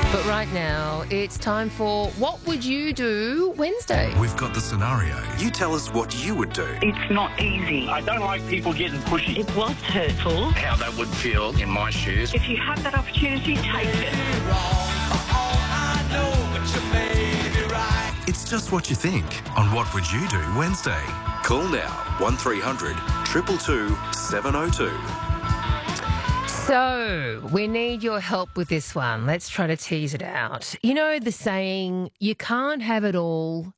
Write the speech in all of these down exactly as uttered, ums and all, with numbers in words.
But right now, it's time for What Would You Do Wednesday? We've got the scenario. You tell us what you would do. It's not easy. I don't like people getting pushy. It was hurtful. How that would feel in my shoes. If you have that opportunity, take it. It's just what you think on What Would You Do Wednesday. Call now one three hundred two two two seven oh two. So, we need your help with this one. Let's try to tease it out. You know the saying, you can't have it all.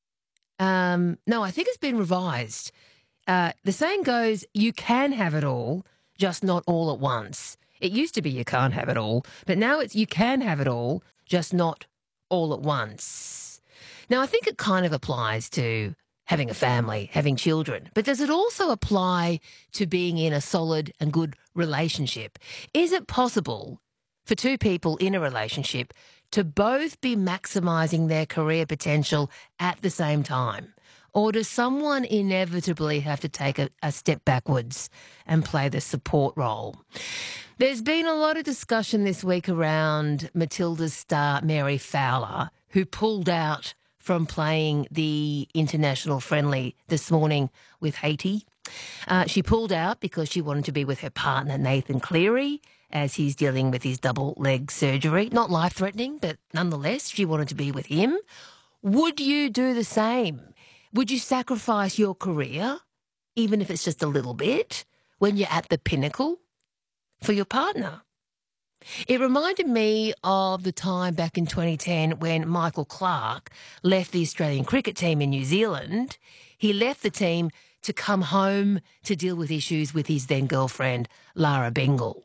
Um, no, I think it's been revised. Uh, the saying goes, you can have it all, just not all at once. It used to be you can't have it all, but now it's you can have it all, just not all at once. Now, I think it kind of applies to having a family, having children. But does it also apply to being in a solid and good relationship? Is it possible for two people in a relationship to both be maximising their career potential at the same time? Or does someone inevitably have to take a, a step backwards and play the support role? There's been a lot of discussion this week around Matilda's star Mary Fowler, who pulled out from playing the international friendly this morning with Haiti. Uh, she pulled out because she wanted to be with her partner, Nathan Cleary, as he's dealing with his double leg surgery. Not life-threatening, but nonetheless, she wanted to be with him. Would you do the same? Would you sacrifice your career, even if it's just a little bit, when you're at the pinnacle for your partner? It reminded me of the time back in twenty ten when Michael Clarke left the Australian cricket team in New Zealand. He left the team to come home to deal with issues with his then girlfriend, Lara Bengal.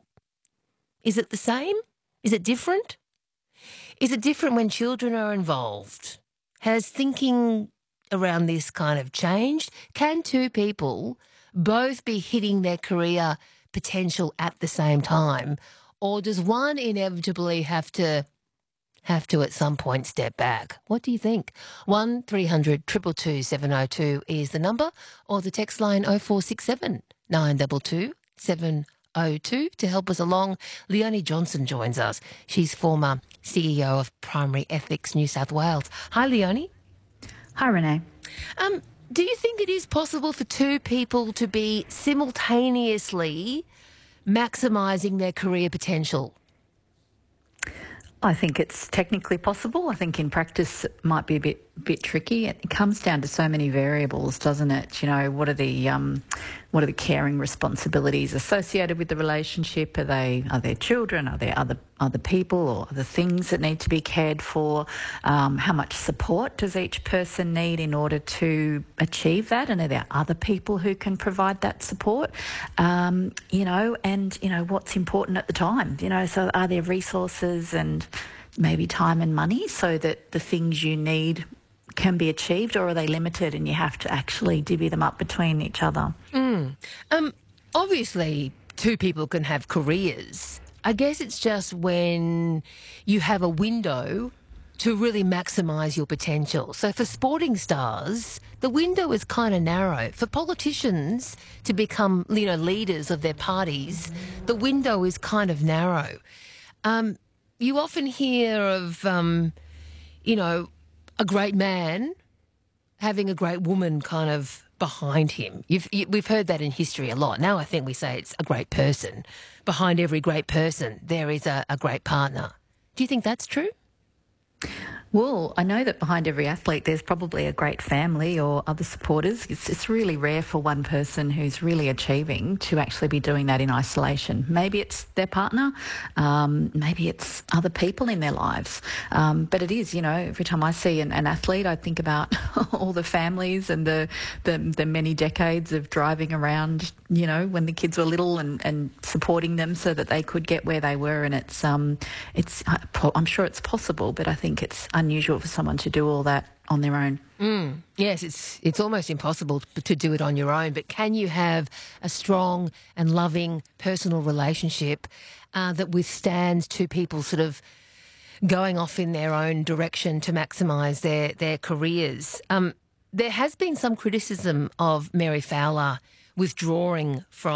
Is it the same? Is it different? Is it different when children are involved? Has thinking around this kind of changed? Can two people both be hitting their career potential at the same time? Or does one inevitably have to have to at some point step back? What do you think? one three hundred two two two seven oh two is the number, or the text line oh four six seven nine two two seven oh two to help us along. Leonie Johnson joins us. She's former C E O of Primary Ethics New South Wales. Hi, Leonie. Hi, Renee. Um, do you think it is possible for two people to be simultaneously maximising their career potential? I think it's technically possible. I think in practice it might be a bit bit tricky. It comes down to so many variables, doesn't it? You know, what are the um, what are the caring responsibilities associated with the relationship? Are they are there children? Are there other other people or other things that need to be cared for? Um, how much support does each person need in order to achieve that? And are there other people who can provide that support? Um, you know, and you know what's important at the time. You know, so are there resources and maybe time and money so that the things you need can be achieved, or are they limited and you have to actually divvy them up between each other? Mm. Um, obviously, two people can have careers. I guess it's just when you have a window to really maximise your potential. So for sporting stars, the window is kind of narrow. For politicians to become, you know, leaders of their parties, the window is kind of narrow. Um, you often hear of, um, you know, a great man having a great woman kind of behind him. You've, you, we've heard that in history a lot. Now I think we say it's a great person. Behind every great person, there is a, a great partner. Do you think that's true? Well, I know that behind every athlete there's probably a great family or other supporters. It's, it's really rare for one person who's really achieving to actually be doing that in isolation. Maybe it's their partner, um, maybe it's other people in their lives. Um, but it is, you know, every time I see an, an athlete, I think about all the families and the, the the many decades of driving around, you know, when the kids were little and, and supporting them so that they could get where they were. And it's, um, it's I'm sure it's possible, but I think it's unusual for someone to do all that on their own. Mm, yes, it's it's almost impossible to do it on your own, but can you have a strong and loving personal relationship uh, that withstands two people sort of going off in their own direction to maximise their, their careers? Um, there has been some criticism of Mary Fowler withdrawing from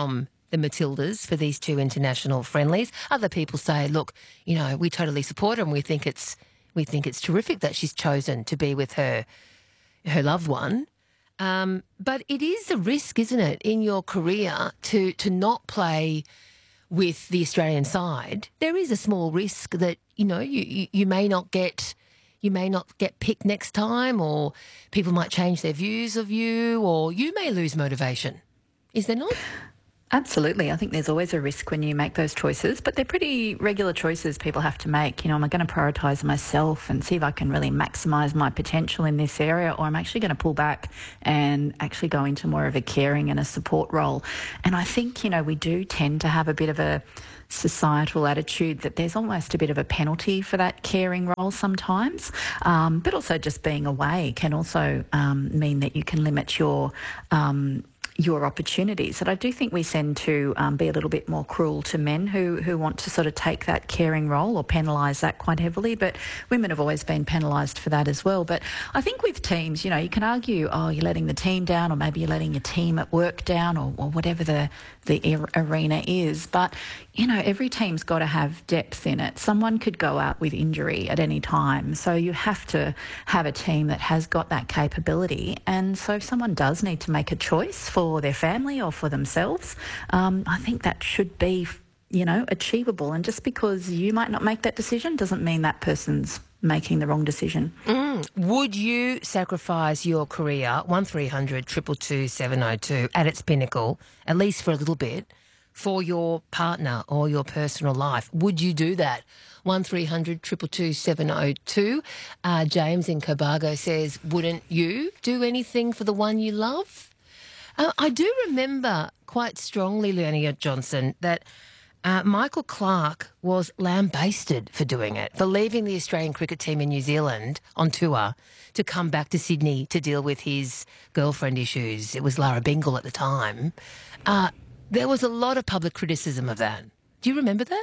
the Matildas for these two international friendlies. Other people say, look, you know, we totally support her and we think it's we think it's terrific that she's chosen to be with her her loved one. Um, but it is a risk, isn't it, in your career to to not play with the Australian side. There is a small risk that, you know, you, you, you may not get you may not get picked next time, or people might change their views of you, or you may lose motivation. Is there not? Absolutely. I think there's always a risk when you make those choices, but they're pretty regular choices people have to make. You know, am I going to prioritise myself and see if I can really maximise my potential in this area, or I'm actually going to pull back and actually go into more of a caring and a support role? And I think, you know, we do tend to have a bit of a societal attitude that there's almost a bit of a penalty for that caring role sometimes, um, but also just being away can also um, mean that you can limit your um, your opportunities. And I do think we tend to um, be a little bit more cruel to men who, who want to sort of take that caring role or penalise that quite heavily, but women have always been penalised for that as well. But I think with teams, you know, you can argue, oh, you're letting the team down, or maybe you're letting your team at work down, or, or whatever the, the arena is. But, you know, every team's got to have depth in it. Someone could go out with injury at any time. So you have to have a team that has got that capability. And so if someone does need to make a choice for their family or for themselves, um, I think that should be, you know, achievable. And just because you might not make that decision doesn't mean that person's making the wrong decision. Mm. Would you sacrifice your career, one three hundred two two two seven oh two, at its pinnacle, at least for a little bit, for your partner or your personal life? Would you do that? one three hundred two two two seven oh two. Uh, James in Cobargo says, wouldn't you do anything for the one you love? Uh, I do remember quite strongly, Leonie Johnson, that uh, Michael Clarke was lambasted for doing it, for leaving the Australian cricket team in New Zealand on tour to come back to Sydney to deal with his girlfriend issues. It was Lara Bingle at the time. Uh, there was a lot of public criticism of that. Do you remember that?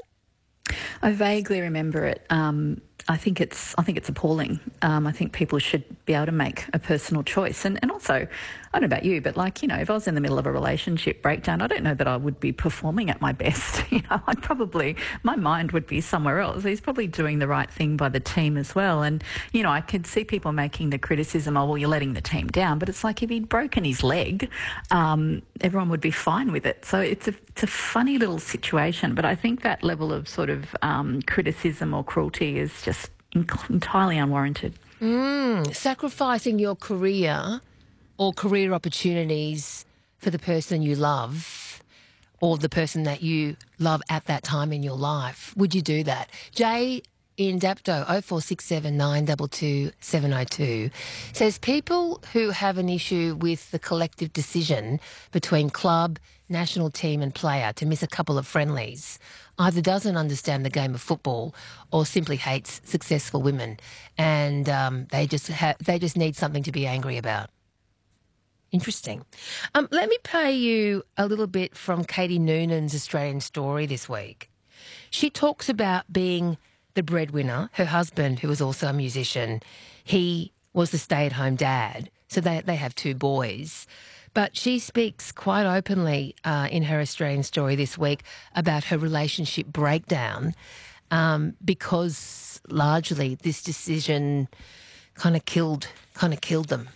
I vaguely remember it. Um, I think it's I think it's appalling. Um, I think people should be able to make a personal choice. And, and also, I don't know about you, but like, you know, if I was in the middle of a relationship breakdown, I don't know that I would be performing at my best. You know, I'd probably, my mind would be somewhere else. He's probably doing the right thing by the team as well. And, you know, I could see people making the criticism, oh, well, you're letting the team down. But it's like if he'd broken his leg, um, everyone would be fine with it. So it's a, it's a funny little situation. But I think that level of sort of um, criticism or cruelty is just entirely unwarranted. Mm, sacrificing your career or career opportunities for the person you love, or the person that you love at that time in your life. Would you do that? Jay in Dapto, oh four six seven nine two two seven oh two, says people who have an issue with the collective decision between club, national team and player to miss a couple of friendlies either doesn't understand the game of football or simply hates successful women, and um, they just ha- they just need something to be angry about. Interesting. Um, let me play you a little bit from Katie Noonan's Australian Story this week. She talks about being the breadwinner. Her husband, who was also a musician, he was the stay-at-home dad, so they they have two boys. But she speaks quite openly uh, in her Australian Story this week about her relationship breakdown um, because largely this decision kind of killed kind of killed them.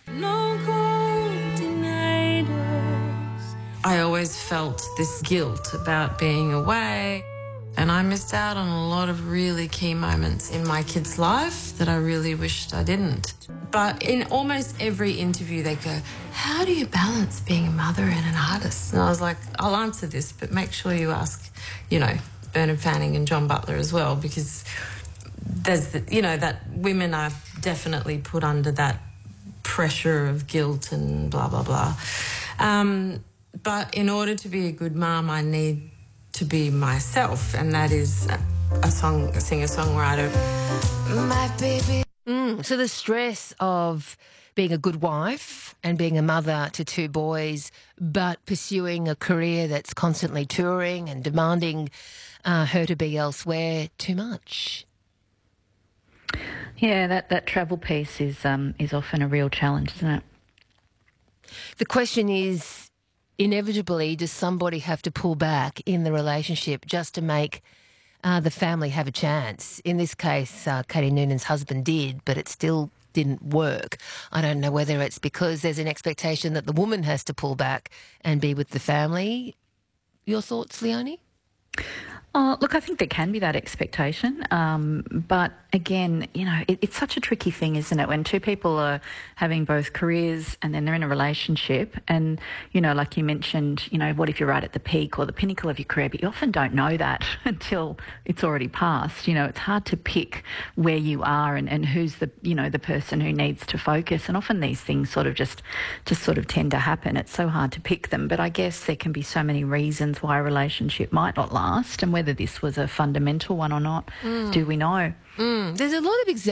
I always felt this guilt about being away, and I missed out on a lot of really key moments in my kid's life that I really wished I didn't. But in almost every interview they go, how do you balance being a mother and an artist? And I was like, I'll answer this, but make sure you ask, you know, Bernard Fanning and John Butler as well, because there's, the, you know, that women are definitely put under that pressure of guilt and blah, blah, blah. Um, but in order to be a good mum, I need to be myself, and that is a, a song, a singer-songwriter. My baby. Mm, so the stress of being a good wife and being a mother to two boys, but pursuing a career that's constantly touring and demanding uh, her to be elsewhere, too much. Yeah, that, that travel piece is um, is often a real challenge, isn't it? The question is, inevitably does somebody have to pull back in the relationship just to make uh, the family have a chance? In this case, uh, Katie Noonan's husband did, but it still didn't work. I don't know whether it's because there's an expectation that the woman has to pull back and be with the family. Your thoughts, Leonie? Oh, look, I think there can be that expectation. Um, but again, you know, it, it's such a tricky thing, isn't it? When two people are having both careers and then they're in a relationship and, you know, like you mentioned, you know, what if you're right at the peak or the pinnacle of your career? But you often don't know that until it's already passed. You know, it's hard to pick where you are and, and who's the, you know, the person who needs to focus. And often these things sort of just, just sort of tend to happen. It's so hard to pick them. But I guess there can be so many reasons why a relationship might not last, and whether this was a fundamental one or not, mm. do we know? Mm. There's a lot of examples